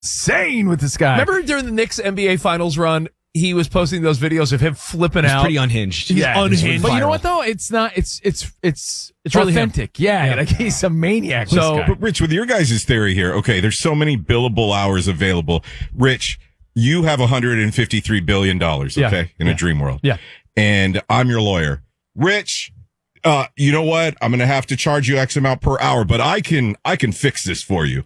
insane with this guy. Remember during the Knicks NBA Finals run, he was posting those videos of him flipping out. He's pretty unhinged. He's unhinged. But you know what though? It's not. It's really authentic. Yeah, like he's a maniac. So, but Rich, with your guys' theory here, okay, there's so many billable hours available. Rich, you have $153 billion, okay, in a dream world. Yeah. And I'm your lawyer. Rich, you know what? I'm going to have to charge you X amount per hour, but I can fix this for you.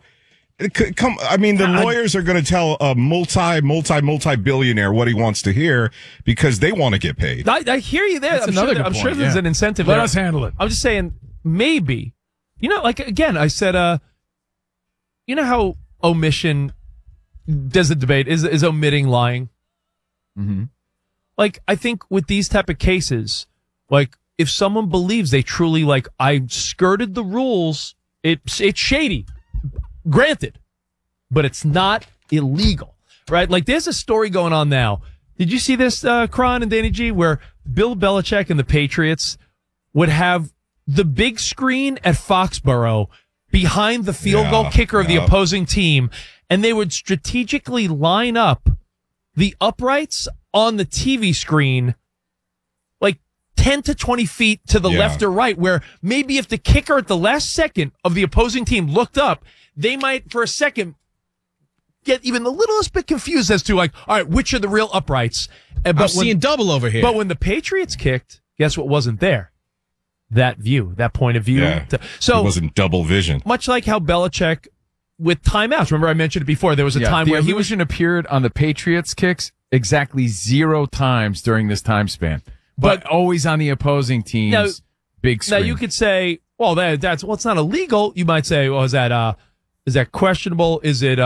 The lawyers are going to tell a multi-billionaire what he wants to hear because they want to get paid. I hear you there. I'm sure there's an incentive Let there. us handle it. I'm just saying, maybe, like, again, I said, you know how omission, there's a debate, is omitting lying? Mm-hmm. Like, I think with these type of cases, like, if someone believes they truly, like, I skirted the rules, it's shady. Granted, but it's not illegal, right? Like, there's a story going on now. Did you see this, Kron and Danny G, where Bill Belichick and the Patriots would have the big screen at Foxborough behind the field goal kicker of the opposing team, and they would strategically line up the uprights on the TV screen like 10 to 20 feet to the left or right, where maybe if the kicker at the last second of the opposing team looked up, they might, for a second, get even the littlest bit confused as to, like, all right, which are the real uprights? I'm seeing double over here. But when the Patriots kicked, guess what wasn't there? That view, that point of view. Yeah, so it wasn't double vision. Much like how Belichick with timeouts. Remember I mentioned it before. There was a time where he appeared on the Patriots kicks exactly 0 times during this time span, but always on the opposing team's big screen. Now you could say, well, it's not illegal. You might say, well, is that questionable? Is it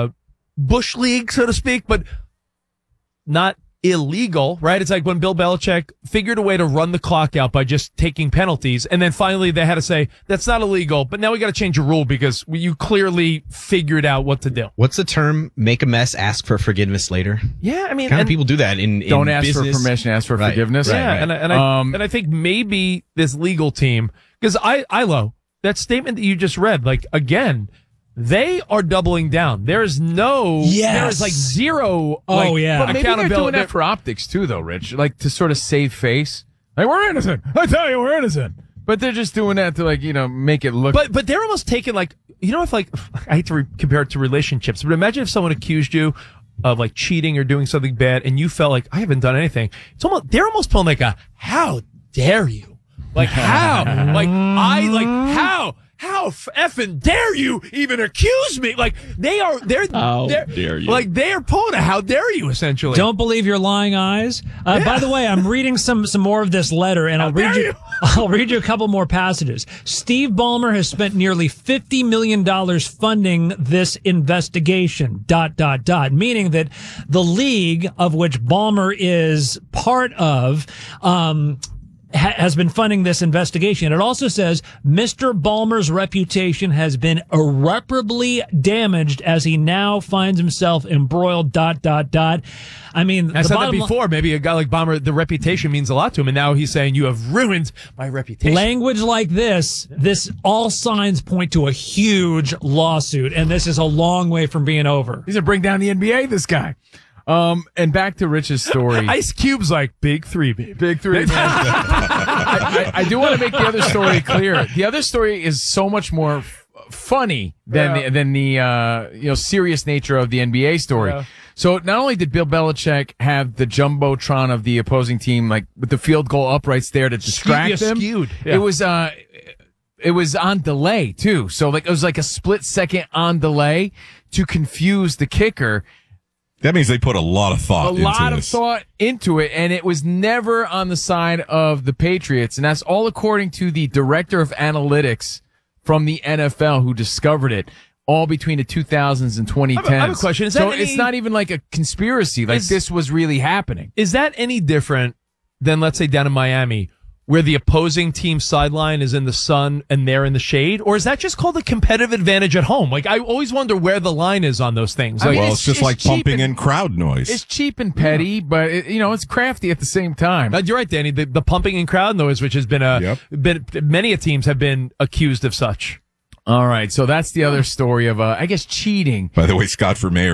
Bush League, so to speak? But not illegal, right? It's like when Bill Belichick figured a way to run the clock out by just taking penalties, and then finally they had to say, that's not illegal, but now we got to change a rule because you clearly figured out what to do. What's the term? Make a mess, ask for forgiveness later? Yeah, I mean... Kind of people do that in don't ask business. for permission, ask for forgiveness. Yeah, right. And I think maybe this legal team, because Ilo, that statement that you just read, like, again... They are doubling down. There is like zero. But maybe they're doing that for optics too, though, Rich. Like to sort of save face. Like, we're innocent. I tell you, we're innocent. But they're just doing that to make it look. But they're almost taking I hate to compare it to relationships, but imagine if someone accused you of like cheating or doing something bad, and you felt like I haven't done anything. They're almost pulling like a how dare you? Like how? How effing dare you even accuse me? Like they're dare you? Like they're pulling a how dare you essentially. Don't believe your lying eyes. By the way, I'm reading some more of this letter, and I'll read you a couple more passages. Steve Ballmer has spent nearly $50 million funding this investigation. ... Meaning that the league of which Ballmer is part of, has been funding this investigation. It also says Mr. Ballmer's reputation has been irreparably damaged as he now finds himself embroiled. ... I mean, I said that before. Maybe a guy like Ballmer, the reputation means a lot to him, and now he's saying you have ruined my reputation. Language like this all signs point to a huge lawsuit, and this is a long way from being over. He's gonna bring down the NBA. This guy. And back to Rich's story. Ice Cube's like, big 3, baby. Big 3. I do want to make the other story clear. The other story is so much more funny than the serious nature of the NBA story. Yeah. So not only did Bill Belichick have the jumbotron of the opposing team, like with the field goal uprights there to distract them, it was on delay too. So like it was like a split second on delay to confuse the kicker. That means they put a lot of thought into it, and it was never on the side of the Patriots. And that's all according to the director of analytics from the NFL who discovered it all between the 2000s and 2010s. I have a question. It's not even like a conspiracy. Like this was really happening. Is that any different than, let's say, down in Miami, where the opposing team sideline is in the sun and they're in the shade? Or is that just called a competitive advantage at home? Like, I always wonder where the line is on those things. Like, it's just like pumping in crowd noise. It's cheap and petty, but it's crafty at the same time. You're right, Danny. The pumping in crowd noise, which has been many teams have been accused of such. All right, so that's the other story of, I guess, cheating. By the way, Scott for mayor